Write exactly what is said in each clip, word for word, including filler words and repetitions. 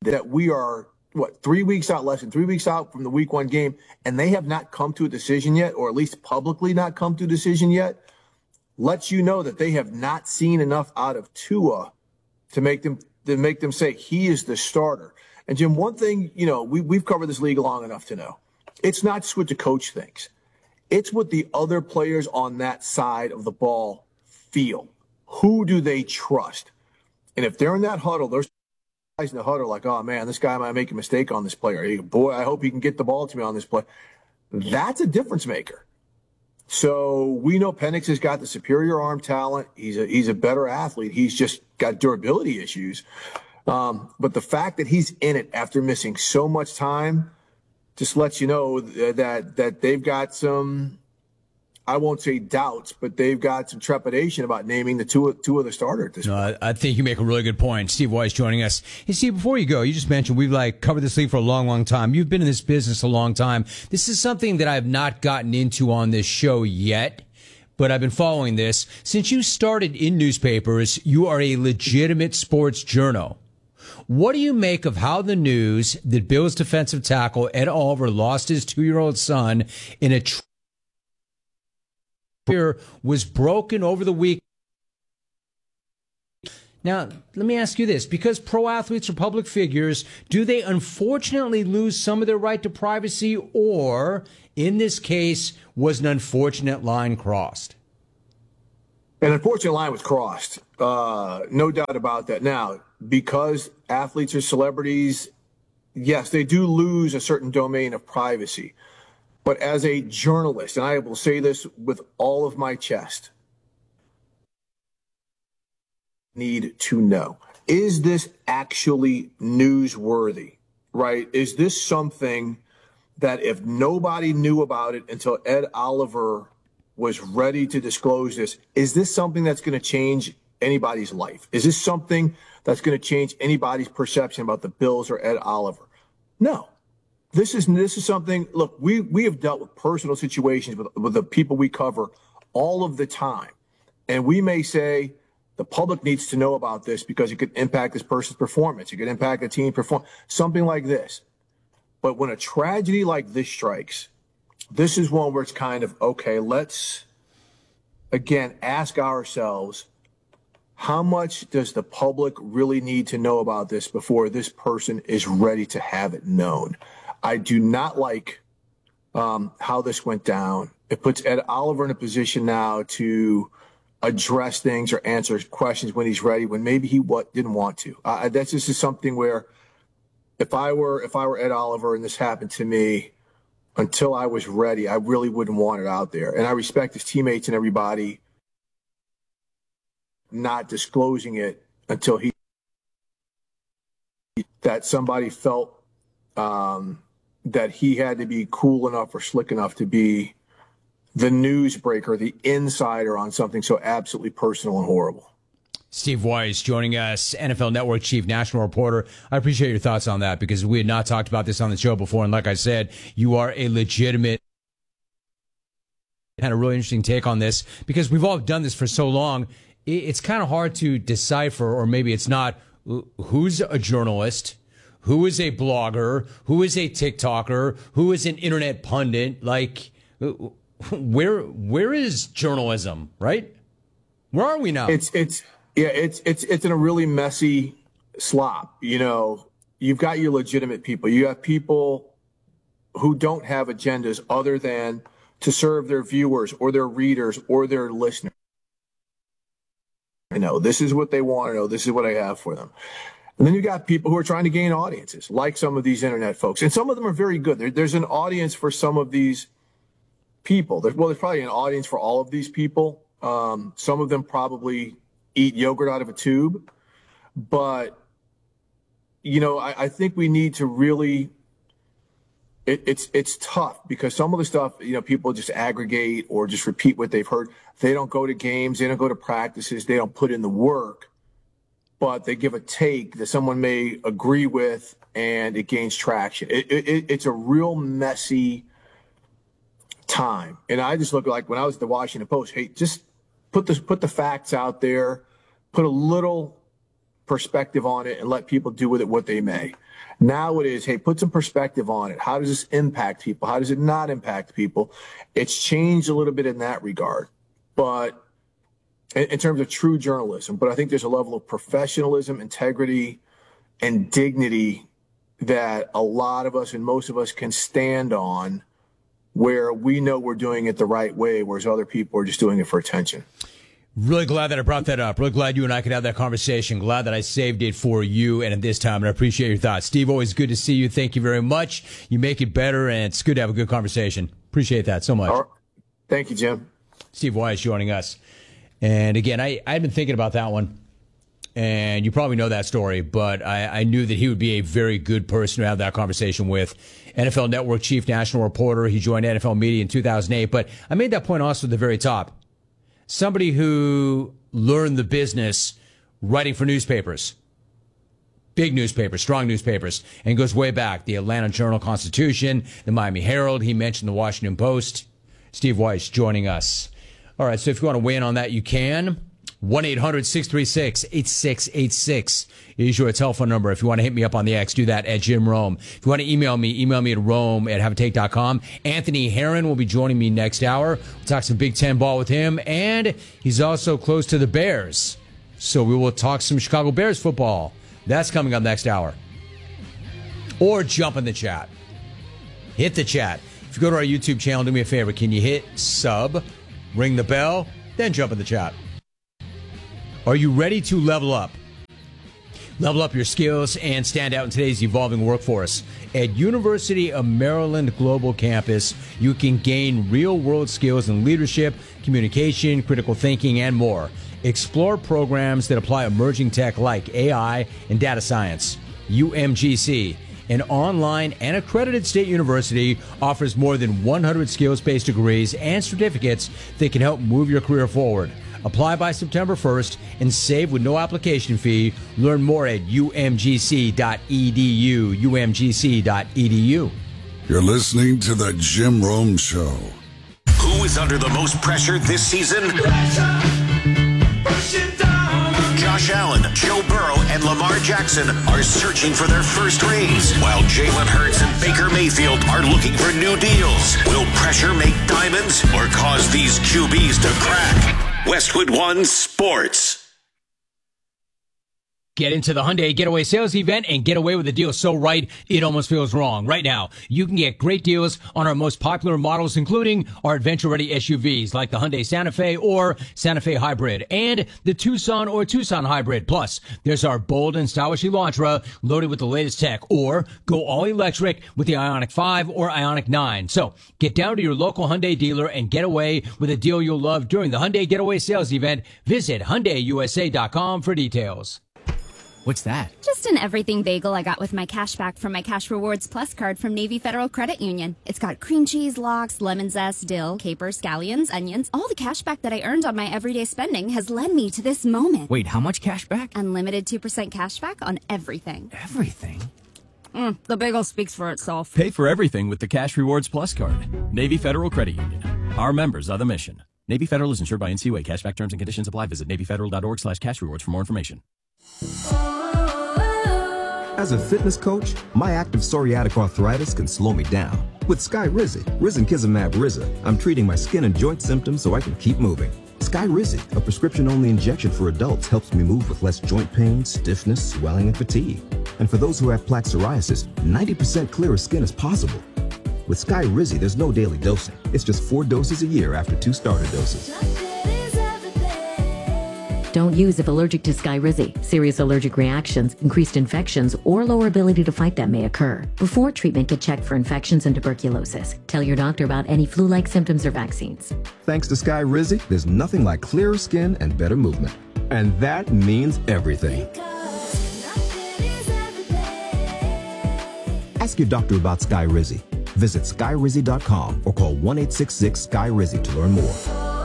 that we are, what, three weeks out, less than three weeks out from the week one game, and they have not come to a decision yet, or at least publicly not come to a decision yet, lets you know that they have not seen enough out of Tua to make them to make them say he is the starter. And Jim, one thing, you know, we, we've covered this league long enough to know, it's not just what the coach thinks. It's what the other players on that side of the ball feel. Who do they trust? And if they're in that huddle, there's guys in the huddle like, oh, man, this guy might make a mistake on this player. Boy, I hope he can get the ball to me on this play. That's a difference maker. So we know Penix has got the superior arm talent. He's a, he's a better athlete. He's just got durability issues. Um, but the fact that he's in it after missing so much time just lets you know that that they've got some, I won't say doubts, but they've got some trepidation about naming the two, two of the starter at this no, point. I think you make a really good point. Steve Weiss joining us. Hey, Steve, before you go, you just mentioned we've like covered this league for a long, long time. You've been in this business a long time. This is something that I've not gotten into on this show yet, but I've been following this. Since you started in newspapers, you are a legitimate sports journal. What do you make of how the news that Bills defensive tackle Ed Oliver lost his two-year-old son in a tra- was broken over the week? Now, let me ask you this. Because pro athletes are public figures, do they unfortunately lose some of their right to privacy, or, in this case, was an unfortunate line crossed? An unfortunate line was crossed. Uh, no doubt about that. Now, because athletes are celebrities, yes, they do lose a certain domain of privacy. But as a journalist, and I will say this with all of my chest, need to know, is this actually newsworthy, right? Is this something that if nobody knew about it until Ed Oliver was ready to disclose this, is this something that's going to change anybody's life? Is this something that's going to change anybody's perception about the Bills or Ed Oliver? No. This is this is something, look, we, we have dealt with personal situations with, with the people we cover all of the time. And we may say the public needs to know about this because it could impact this person's performance. It could impact the team performance, something like this. But when a tragedy like this strikes, this is one where it's kind of, okay, let's, again, ask ourselves, how much does the public really need to know about this before this person is ready to have it known? I do not like um, how this went down. It puts Ed Oliver in a position now to address things or answer questions when he's ready, when maybe he what, didn't want to. Uh, that's just something where if I were if I were Ed Oliver and this happened to me, until I was ready, I really wouldn't want it out there. And I respect his teammates and everybody not disclosing it until he that somebody felt um, that he had to be cool enough or slick enough to be the newsbreaker, the insider on something so absolutely personal and horrible. Steve Weiss joining us, N F L Network chief national reporter. I appreciate your thoughts on that because we had not talked about this on the show before. And like I said, you are a legitimate, had a really interesting take on this because we've all done this for so long. It's kind of hard to decipher, or maybe it's not, who's a journalist, who is a blogger, who is a TikToker, who is an internet pundit. Like, where where is journalism, right? Where are we now? It's it's yeah, it's it's it's in a really messy slop. You know, you've got your legitimate people. You have people who don't have agendas other than to serve their viewers or their readers or their listeners. I know this is what they want to know. This is what I have for them. And then you got people who are trying to gain audiences, like some of these internet folks. And some of them are very good. There, there's an audience for some of these people. There's, well, there's probably an audience for all of these people. Um, some of them probably eat yogurt out of a tube. But, you know, I, I think we need to really it, it's it's tough because some of the stuff, you know, people just aggregate or just repeat what they've heard. They don't go to games. They don't go to practices. They don't put in the work. But they give a take that someone may agree with, and it gains traction. It, it, it's a real messy time. And I just look like when I was at the Washington Post, hey, just put the, put the facts out there, put a little perspective on it and let people do with it what they may. Now it is, hey, put some perspective on it. How does this impact people? How does it not impact people? It's changed a little bit in that regard, but in, in terms of true journalism. But I think there's a level of professionalism, integrity, and dignity that a lot of us and most of us can stand on, where we know we're doing it the right way, whereas other people are just doing it for attention. Really glad that I brought that up. Really glad you and I could have that conversation. Glad that I saved it for you and at this time, and I appreciate your thoughts. Steve, always good to see you. Thank you very much. You make it better, and it's good to have a good conversation. Appreciate that so much. Right. Thank you, Jim. Steve Weiss joining us. And again, I, I've been thinking about that one, and you probably know that story, but I, I knew that he would be a very good person to have that conversation with. N F L Network chief national reporter. He joined N F L Media in two thousand eight, but I made that point also at the very top. Somebody who learned the business writing for newspapers, big newspapers, strong newspapers, and goes way back. The Atlanta Journal-Constitution, the Miami Herald. He mentioned the Washington Post. Steve Weiss joining us. All right, so if you want to weigh in on that, you can. one eight hundred six three six eight six eight six is your telephone number. If you want to hit me up on the X, do that at Jim Rome. If you want to email me, email me at Rome at have a take dot com. Anthony Herron will be joining me next hour. We'll talk some Big Ten ball with him, and he's also close to the Bears. So we will talk some Chicago Bears football. That's coming up next hour. Or jump in the chat. Hit the chat. If you go to our YouTube channel, do me a favor. Can you hit sub, ring the bell, then jump in the chat? Are you ready to level up? Level up your skills and stand out in today's evolving workforce. At University of Maryland Global Campus, you can gain real-world skills in leadership, communication, critical thinking, and more. Explore programs that apply emerging tech like A I and data science. U M G C, an online and accredited state university, offers more than one hundred skills-based degrees and certificates that can help move your career forward. Apply by September first and save with no application fee. Learn more at U M G C dot E D U, U M G C dot E D U. You're listening to The Jim Rome Show. Who is under the most pressure this season? Pressure, push it down. Josh Allen, Joe Burrow, and Lamar Jackson are searching for their first rings, while Jalen Hurts and Baker Mayfield are looking for new deals. Will pressure make diamonds or cause these Q Bs to crack? Westwood One Sports. Get into the Hyundai Getaway Sales Event and get away with a deal so right, it almost feels wrong. Right now, you can get great deals on our most popular models, including our adventure-ready S U Vs like the Hyundai Santa Fe or Santa Fe Hybrid and the Tucson or Tucson Hybrid. Plus, there's our bold and stylish Elantra loaded with the latest tech, or go all-electric with the Ioniq five or Ioniq nine. So, get down to your local Hyundai dealer and get away with a deal you'll love during the Hyundai Getaway Sales Event. Visit Hyundai U S A dot com for details. What's that? Just an everything bagel I got with my cash back from my Cash Rewards Plus card from Navy Federal Credit Union. It's got cream cheese, lox, lemon zest, dill, capers, scallions, onions. All the cash back that I earned on my everyday spending has led me to this moment. Wait, how much cash back? Unlimited two percent cash back on everything. Everything? Mm, the bagel speaks for itself. Pay for everything with the Cash Rewards Plus card. Navy Federal Credit Union. Our members are the mission. Navy Federal is insured by N C U A. Cashback terms and conditions apply. Visit Navy Federal dot org slash cash rewards for more information. As a fitness coach, my active psoriatic arthritis can slow me down. With Skyrizi, Risankizumab Riza, I'm treating my skin and joint symptoms so I can keep moving. Skyrizi, a prescription-only injection for adults, helps me move with less joint pain, stiffness, swelling, and fatigue. And for those who have plaque psoriasis, ninety percent clearer skin is possible. With Skyrizi, there's no daily dosing. It's just four doses a year after two starter doses. Don't use if allergic to Skyrizi. Serious allergic reactions, increased infections, or lower ability to fight them may occur. Before treatment, get checked for infections and tuberculosis. Tell your doctor about any flu-like symptoms or vaccines. Thanks to Skyrizi, there's nothing like clearer skin and better movement. And that means everything. Ask your doctor about Skyrizi. Visit Skyrizi dot com or call one eight six six Sky Rizi to learn more.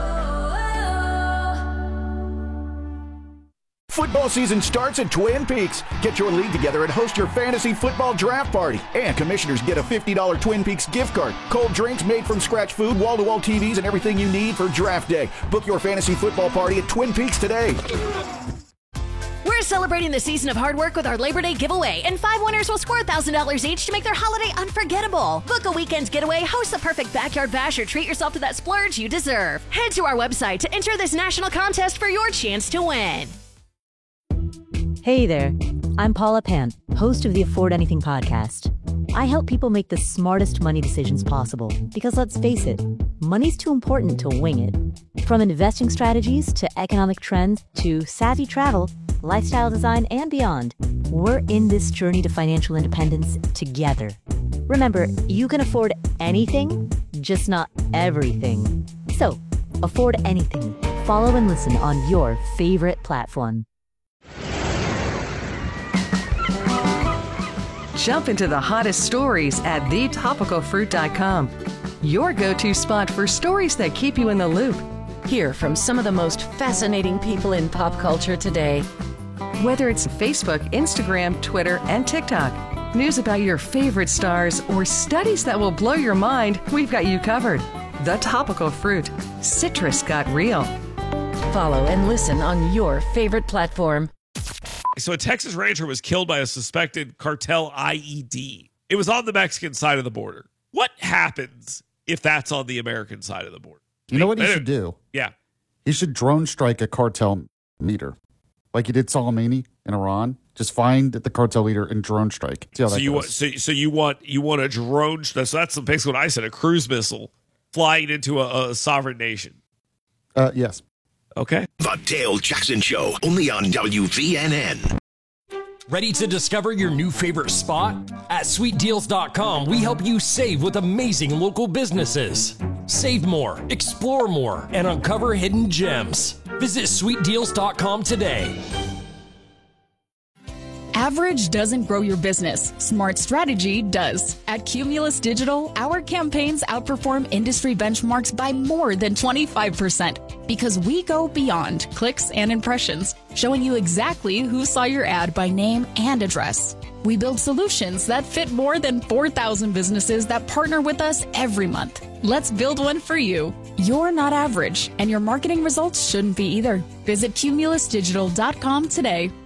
Football season starts at Twin Peaks. Get your league together and host your fantasy football draft party. And commissioners get a fifty dollars Twin Peaks gift card, cold drinks, made from scratch food, wall-to-wall T Vs, and everything you need for draft day. Book your fantasy football party at Twin Peaks today. We're celebrating celebrating the season of hard work with our Labor Day giveaway, and five winners will score one thousand dollars each to make their holiday unforgettable. Book a weekend's getaway, host the perfect backyard bash, or treat yourself to that splurge you deserve. Head to our website to enter this national contest for your chance to win. Hey there, I'm Paula Pant, host of the Afford Anything podcast. I help people make the smartest money decisions possible because, let's face it, money's too important to wing it. From investing strategies to economic trends to savvy travel, lifestyle design, and beyond, we're in this journey to financial independence together. Remember, you can afford anything, just not everything. So, afford anything. Follow and listen on your favorite platform. Jump into the hottest stories at the topical fruit dot com. Your go-to spot for stories that keep you in the loop. Hear from some of the most fascinating people in pop culture today. Whether it's Facebook, Instagram, Twitter, and TikTok, news about your favorite stars, or studies that will blow your mind, we've got you covered. The Topical Fruit. Citrus got real. Follow and listen on your favorite platform. So a Texas rancher was killed by a suspected cartel I E D. It was on the Mexican side of the border. What happens if that's on the American side of the border? You know what he should do? Yeah. He should drone strike a cartel meter. Like he did Soleimani in Iran. Just find the cartel leader and drone strike. See how so that you goes. want so, so you want you want a drone so that's basically what I said, a cruise missile flying into a, a sovereign nation. Uh yes. Okay. The Dale Jackson Show, only on W V N N. Ready to discover your new favorite spot? At sweet deals dot com, we help you save with amazing local businesses. Save more, explore more, and uncover hidden gems. Visit sweet deals dot com today. Average doesn't grow your business. Smart strategy does. At Cumulus Digital, our campaigns outperform industry benchmarks by more than twenty-five percent because we go beyond clicks and impressions, showing you exactly who saw your ad by name and address. We build solutions that fit more than four thousand businesses that partner with us every month. Let's build one for you. You're not average, and your marketing results shouldn't be either. Visit cumulus digital dot com today.